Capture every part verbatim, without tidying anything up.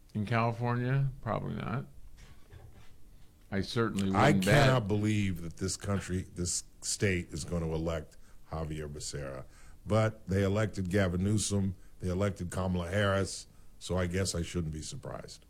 In California, probably not. I certainly wouldn't I bet. cannot believe that this country, this state, is going to elect Javier Becerra. But they elected Gavin Newsom. They elected Kamala Harris. So I guess I shouldn't be surprised.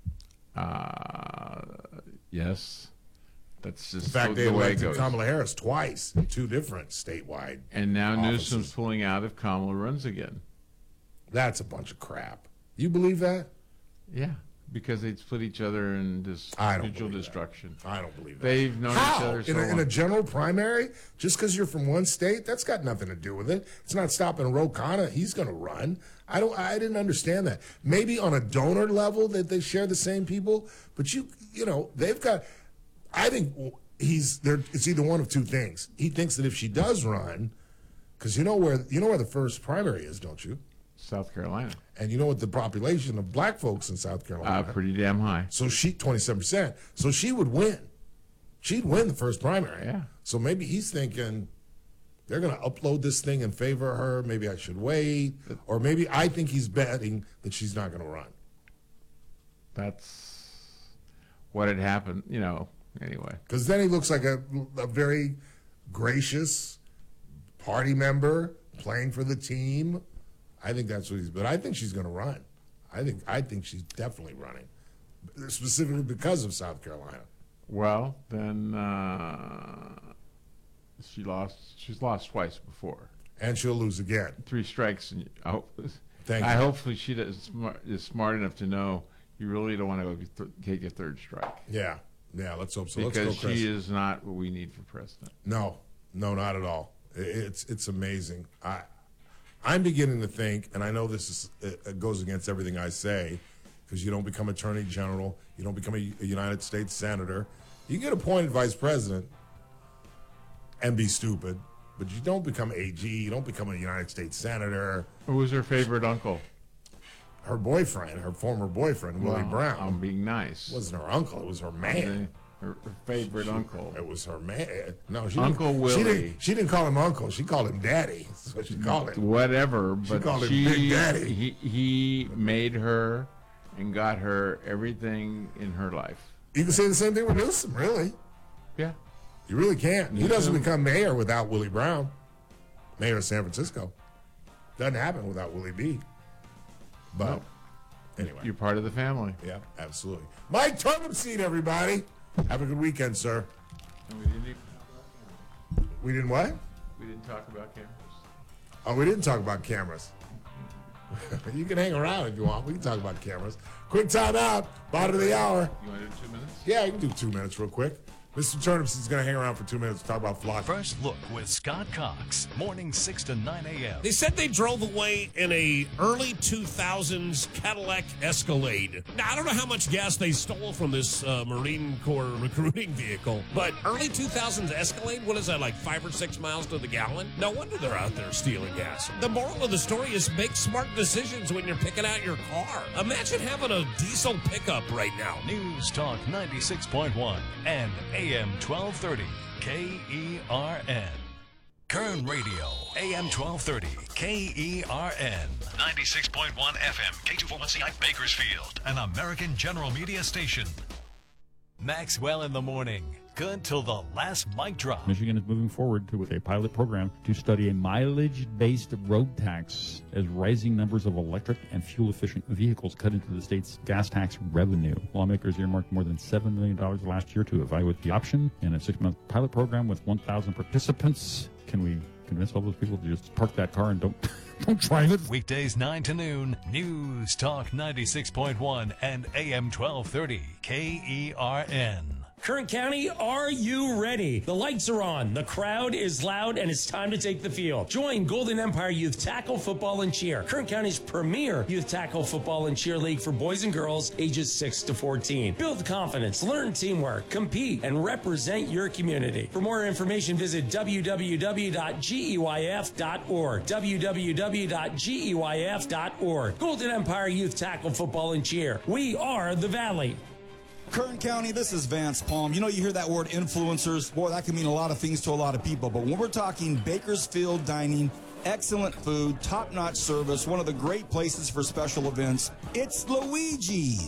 Uh, yes. That's just In fact, the, they the way it elected goes. Kamala Harris twice in two different statewide And now offices. Newsom's pulling out if Kamala runs again. That's a bunch of crap. You believe that? Yeah, because they'd split each other in this I don't mutual believe destruction. that. I don't believe that. They've known How? each other so in, a, long. in a general primary? Just because you're from one state? That's got nothing to do with it. It's not stopping Ro Khanna. He's going to run. I don't. I didn't understand that. Maybe on a donor level that they share the same people, but you, you know, they've got. I think he's there. It's either one of two things. He thinks that if she does run, because you know where you know where the first primary is, don't you? South Carolina. And you know what the population of black folks in South Carolina? Uh, pretty damn high. So she, twenty-seven percent. So she would win. She'd win the first primary. Yeah. So maybe he's thinking they're going to upload this thing in favor of her. Maybe I should wait. Or maybe I think he's betting that she's not going to run. That's what had happened, you know, anyway. Because then he looks like a, a very gracious party member playing for the team. I think that's what he's. But I think she's going to run. I think. I think she's definitely running, specifically because of South Carolina. Well, then uh, she lost. She's lost twice before. And she'll lose again. Three strikes. And I hope. Thank I you. hopefully she does, smart, is smart enough to know you really don't want to go th- take a third strike. Yeah. Yeah. Let's hope so. Because let's go, Chris. she is not what we need for president. No. No, not at all. It's it's amazing. I. I'm beginning to think, and I know this is it goes against everything I say, because you don't become attorney general, you don't become a, a United States senator. You can get appointed vice president and be stupid, but you don't become A G, you don't become a United States senator. Who was her favorite uncle? Her boyfriend, her former boyfriend, Willie Well, Brown. I'm being nice. It wasn't her uncle, it was her man. Her, her favorite She- uncle. It was her man. No, she Uncle didn't, Willie. She didn't, she didn't call him uncle. She called him daddy. That's what she called him. Whatever, She but called him she, Big Daddy. He, he made her and got her everything in her life. You can say the same thing with Newsom, really. Yeah. You really can't. He Newsom. doesn't become mayor without Willie Brown, mayor of San Francisco. Doesn't happen without Willie B. But No. anyway. You're part of the family. Yeah, absolutely. Mike Turnip Seed, everybody. Have a good weekend, sir. And we didn't even talk about cameras. We didn't what? We didn't talk about cameras. Oh, we didn't talk about cameras. You can hang around if you want. We can talk about cameras. Quick time out. Bottom of the hour. You want to do two minutes? Yeah, you can do two minutes real quick. Mister Turnips is going to hang around for two minutes to talk about flock. First Look with Scott Cox, morning six to nine a.m. They said they drove away in a early two thousands Cadillac Escalade. Now, I don't know how much gas they stole from this uh, Marine Corps recruiting vehicle, but early two thousands Escalade, what is that, like five or six miles to the gallon? No wonder they're out there stealing gas. The moral of the story is make smart decisions when you're picking out your car. Imagine having a diesel pickup right now. News Talk ninety-six point one and A M twelve thirty K E R N. Kern Radio, A M twelve thirty K E R N. ninety-six point one F M, K two forty-one C I Bakersfield, an American General Media station. Maxwell in the morning. Good till the last mic drop. Michigan is moving forward to, with a pilot program to study a mileage-based road tax as rising numbers of electric and fuel-efficient vehicles cut into the state's gas tax revenue. Lawmakers earmarked more than seven million dollars last year to evaluate the option in a six-month pilot program with one thousand participants. Can we convince all those people to just park that car and don't don't drive it? Weekdays nine to noon, News Talk ninety-six point one and A M twelve thirty K E R N. Kern County, are you ready? The lights are on, the crowd is loud, and it's time to take the field. Join Golden Empire Youth Tackle Football and Cheer, Kern County's premier youth tackle football and cheer league for boys and girls ages six to fourteen. Build confidence, learn teamwork, compete, and represent your community. For more information, visit w w w dot g e y f dot org, w w w dot g e y f dot org. Golden Empire Youth Tackle Football and Cheer. We are the Valley. Kern County, this is Vance Palm. You know, you hear that word influencers. Boy, that can mean a lot of things to a lot of people. But when we're talking Bakersfield dining, excellent food, top-notch service, one of the great places for special events, it's Luigi's.